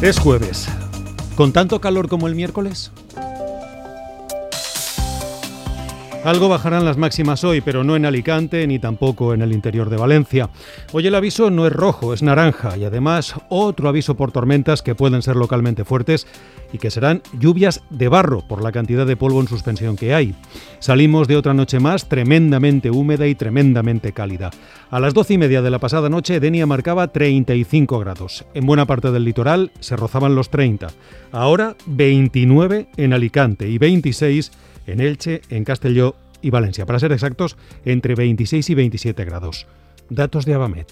Es jueves. ¿Con tanto calor como el miércoles? Algo bajarán las máximas hoy, pero no en Alicante ni tampoco en el interior de Valencia. Hoy el aviso no es rojo, es naranja, y además otro aviso por tormentas que pueden ser localmente fuertes y que serán lluvias de barro por la cantidad de polvo en suspensión que hay. Salimos de otra noche más tremendamente húmeda y tremendamente cálida. A las 12:30 de la pasada noche, Denia marcaba 35 grados. En buena parte del litoral se rozaban los 30. Ahora 29 en Alicante y 26 en Elche, en Castelló y Valencia. Para ser exactos, entre 26 y 27 grados. Datos de Avamet.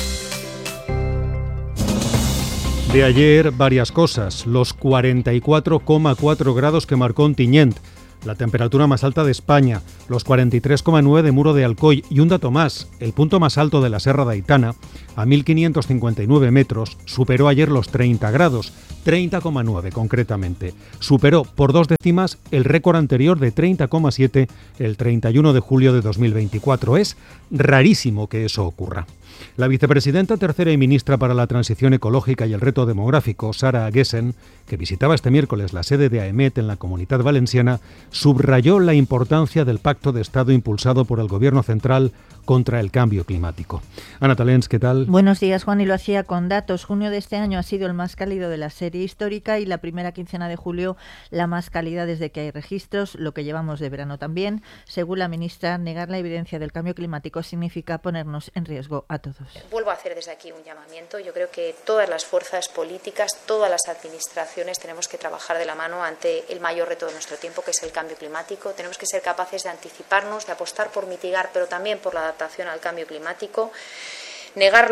De ayer, varias cosas. Los 44,4 grados que marcó Ontinyent, la temperatura más alta de España, los 43,9 de Muro de Alcoy y un dato más, el punto más alto de la Serra de Aitana, a 1.559 metros, superó ayer los 30 grados, 30,9 concretamente. Superó por 2 décimas el récord anterior de 30,7 el 31 de julio de 2024. Es rarísimo que eso ocurra. La vicepresidenta tercera y ministra para la Transición Ecológica y el Reto Demográfico, Sara Aguesen, que visitaba este miércoles la sede de AEMET en la Comunitat Valenciana, subrayó la importancia del pacto de Estado impulsado por el Gobierno central contra el cambio climático. Ana Talens, ¿qué tal? Buenos días, Juan, y lo hacía con datos. Junio de este año ha sido el más cálido de la serie histórica y la primera quincena de julio la más cálida desde que hay registros, lo que llevamos de verano también. Según la ministra, negar la evidencia del cambio climático significa ponernos en riesgo a todos. Vuelvo a hacer desde aquí un llamamiento. Yo creo que todas las fuerzas políticas, todas las administraciones tenemos que trabajar de la mano ante el mayor reto de nuestro tiempo, que es el cambio climático. Tenemos que ser capaces de anticiparnos, de apostar por mitigar, pero también por la adaptación al cambio climático. Negar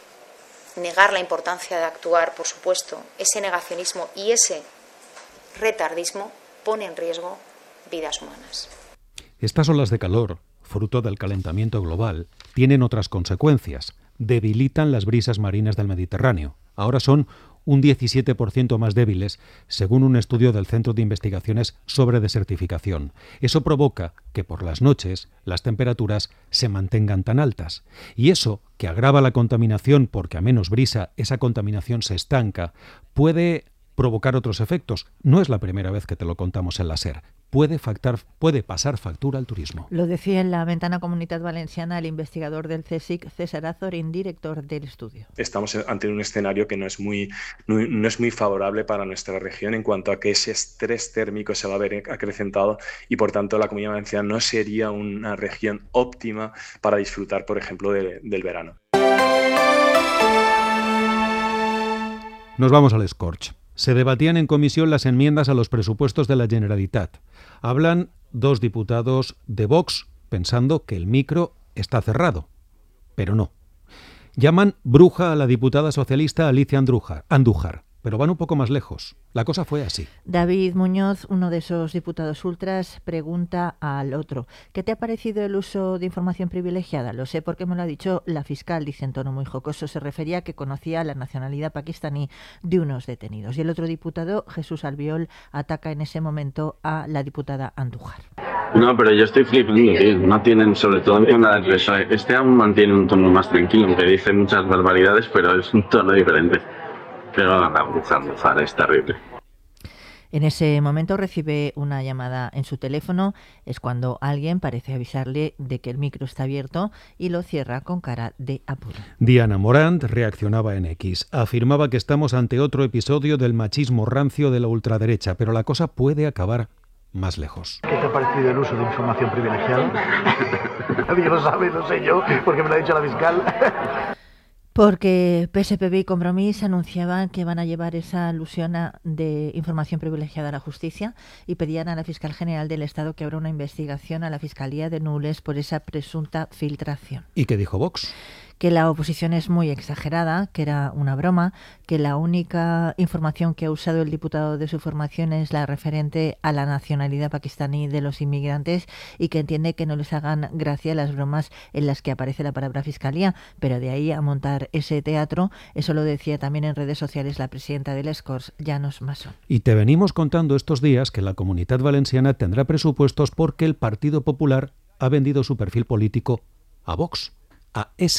la importancia de actuar, por supuesto, ese negacionismo y ese retardismo pone en riesgo vidas humanas. Estas olas de calor, fruto del calentamiento global, tienen otras consecuencias. Debilitan las brisas marinas del Mediterráneo. Ahora son un 17% más débiles, según un estudio del Centro de Investigaciones sobre Desertificación. Eso provoca que por las noches las temperaturas se mantengan tan altas. Y eso, que agrava la contaminación porque a menos brisa esa contaminación se estanca, puede provocar otros efectos. No es la primera vez que te lo contamos en la SER. Puede pasar factura al turismo. Lo decía en la ventana Comunitat Valenciana el investigador del CSIC, César Azorín, director del estudio. Estamos ante un escenario que no es muy favorable para nuestra región en cuanto a que ese estrés térmico se va a ver acrecentado y por tanto la Comunidad Valenciana no sería una región óptima para disfrutar, por ejemplo, del verano. Nos vamos al Scorch. Se debatían en comisión las enmiendas a los presupuestos de la Generalitat. Hablan 2 diputados de Vox pensando que el micro está cerrado, pero no. Llaman bruja a la diputada socialista Alicia Andújar, pero van un poco más lejos. La cosa fue así. David Muñoz, uno de esos diputados ultras, pregunta al otro: ¿qué te ha parecido el uso de información privilegiada? Lo sé porque me lo ha dicho la fiscal, dice en tono muy jocoso. Se refería a que conocía la nacionalidad pakistaní de unos detenidos. Y el otro diputado, Jesús Albiol, ataca en ese momento a la diputada Andújar. No, pero yo estoy flipando, tío. No tienen, sobre todo en la del PSOE. Este aún mantiene un tono más tranquilo, aunque dice muchas barbaridades, pero es un tono diferente. Pero la Andújar es terrible. En ese momento recibe una llamada en su teléfono. Es cuando alguien parece avisarle de que el micro está abierto y lo cierra con cara de apuro. Diana Morant reaccionaba en X. Afirmaba que estamos ante otro episodio del machismo rancio de la ultraderecha, pero la cosa puede acabar más lejos. ¿Qué te ha parecido el uso de información privilegiada? Nadie lo sabe, lo sé yo, porque me lo ha dicho la fiscal. Porque PSPB y Compromís anunciaban que van a llevar esa alusión de información privilegiada a la justicia y pedían a la fiscal general del Estado que abra una investigación a la Fiscalía de Nules por esa presunta filtración. ¿Y qué dijo Vox? Que la oposición es muy exagerada, que era una broma, que la única información que ha usado el diputado de su formación es la referente a la nacionalidad pakistaní de los inmigrantes y que entiende que no les hagan gracia las bromas en las que aparece la palabra fiscalía, pero de ahí a montar ese teatro, eso lo decía también en redes sociales la presidenta del Scorch, Llanos Masson. Y te venimos contando estos días que la Comunitat Valenciana tendrá presupuestos porque el Partido Popular ha vendido su perfil político a Vox, a ese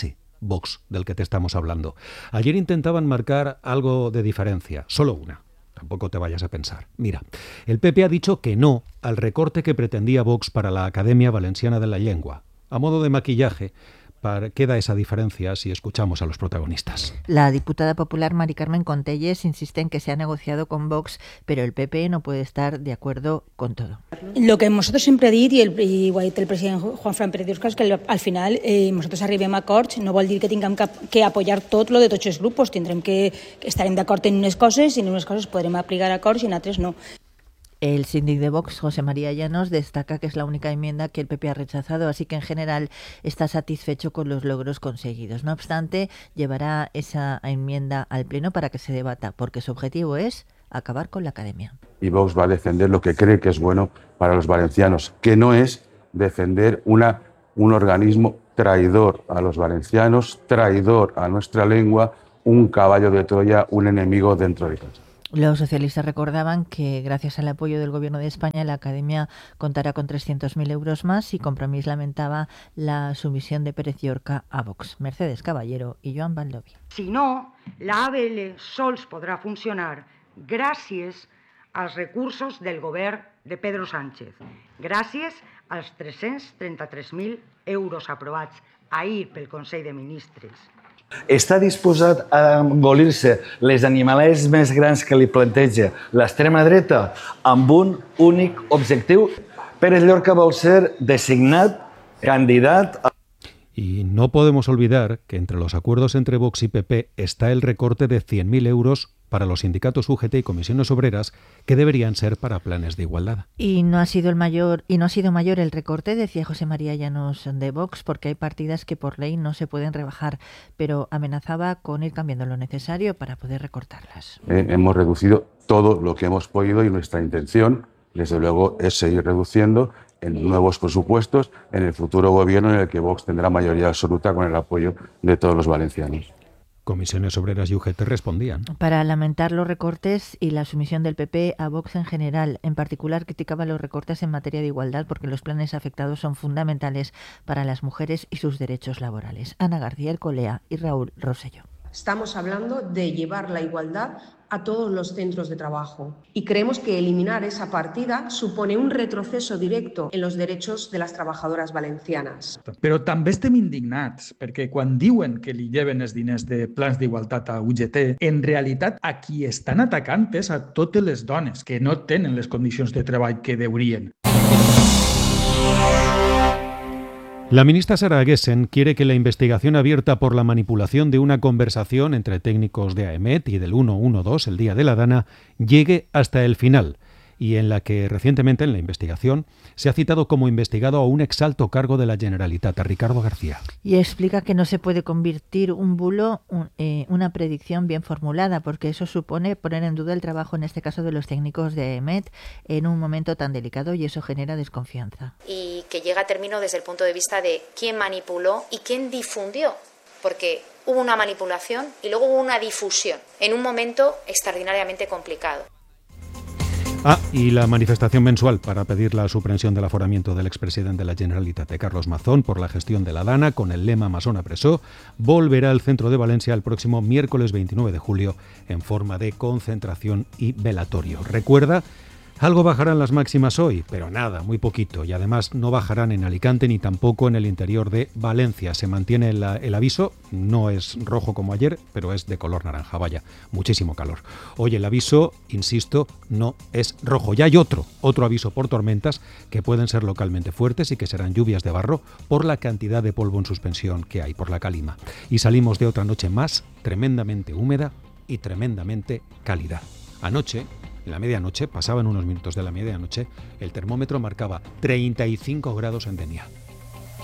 Vox, del que te estamos hablando. Ayer intentaban marcar algo de diferencia, solo una. Tampoco te vayas a pensar. Mira, el PP ha dicho que no al recorte que pretendía Vox para la Academia Valenciana de la Lengua. A modo de maquillaje, queda esa diferencia si escuchamos a los protagonistas. La diputada popular Mari Carmen Contelles insiste en que se ha negociado con Vox, pero el PP no puede estar de acuerdo con todo. Lo que nosotros siempre he dit, i ho ha dit el president Juan Fran Pérez Diosca, és que al final nosaltres arribem a acords, no vol dir que tinguem que apoyar tot lo de tots els grups, tindrem que estarem d'acord en unes coses i en unes coses podrem aplicar acords i en altres no. El síndic de Vox, José María Llanos, destaca que es la única enmienda que el PP ha rechazado, así que en general está satisfecho con los logros conseguidos. No obstante, llevará esa enmienda al Pleno para que se debata, porque su objetivo es acabar con la Academia. Y Vox va a defender lo que cree que es bueno para los valencianos, que no es defender un organismo traidor a los valencianos, traidor a nuestra lengua, un caballo de Troya, un enemigo dentro de casa. Los socialistas recordaban que gracias al apoyo del Gobierno de España la Academia contará con 300.000 euros más y Compromís lamentaba la sumisión de Pérez Llorca a Vox. Mercedes Caballero y Joan Baldoví. Si no, la ABL sols podrà funcionar gràcies als recursos del govern de Pedro Sánchez, gràcies als 333.000 euros aprovats ahir pel Consell de Ministres. Està disposat a engolir-se les animalets més grans que li planteja l'extrema dreta amb un únic objectiu. Pérez Llorca vol ser designat candidat a... Y no podemos olvidar que entre los acuerdos entre Vox y PP está el recorte de 100.000 euros para los sindicatos UGT y comisiones obreras que deberían ser para planes de igualdad. Y no ha sido mayor el recorte, decía José María Llanos de Vox, porque hay partidas que por ley no se pueden rebajar, pero amenazaba con ir cambiando lo necesario para poder recortarlas. Hemos reducido todo lo que hemos podido y nuestra intención, desde luego, es seguir reduciendo en nuevos presupuestos en el futuro gobierno en el que Vox tendrá mayoría absoluta con el apoyo de todos los valencianos. Comisiones Obreras y UGT respondían. Para lamentar los recortes y la sumisión del PP a Vox en general. En particular criticaba los recortes en materia de igualdad porque los planes afectados son fundamentales para las mujeres y sus derechos laborales. Ana García Ercolea y Raúl Rosselló. Estamos hablando de llevar la igualdad a todos los centros de trabajo y creemos que eliminar esa partida supone un retroceso directo en los derechos de las trabajadoras valencianes. Però també estem indignats perquè quan diuen que li lleven els diners de plans d'igualtat a UGT, en realitat a qui estan atacant és a totes les dones que no tenen les condicions de treball que deurien. La ministra Sara Aguesen quiere que la investigación abierta por la manipulación de una conversación entre técnicos de AEMET y del 112 el día de la Dana llegue hasta el final, y en la que recientemente en la investigación se ha citado como investigado a un exalto cargo de la Generalitat, a Ricardo García. Y explica que no se puede convertir un bulo una predicción bien formulada, porque eso supone poner en duda el trabajo, en este caso, de los técnicos de AEMET en un momento tan delicado y eso genera desconfianza. Y que llega a término desde el punto de vista de quién manipuló y quién difundió, porque hubo una manipulación y luego hubo una difusión en un momento extraordinariamente complicado. Y la manifestación mensual para pedir la suspensión del aforamiento del expresidente de la Generalitat, Carlos Mazón, por la gestión de la Dana, con el lema Masona presó, volverá al centro de Valencia el próximo miércoles 29 de julio en forma de concentración y velatorio. Recuerda, algo bajarán las máximas hoy, pero nada, muy poquito, y además no bajarán en Alicante ni tampoco en el interior de Valencia. Se mantiene el aviso, no es rojo como ayer, pero es de color naranja, vaya, muchísimo calor. Hoy el aviso, insisto, no es rojo. Ya hay otro aviso por tormentas que pueden ser localmente fuertes y que serán lluvias de barro por la cantidad de polvo en suspensión que hay, por la calima. Y salimos de otra noche más tremendamente húmeda y tremendamente cálida. Anoche, en la medianoche, pasaban unos minutos de la medianoche, el termómetro marcaba 35 grados en Denia.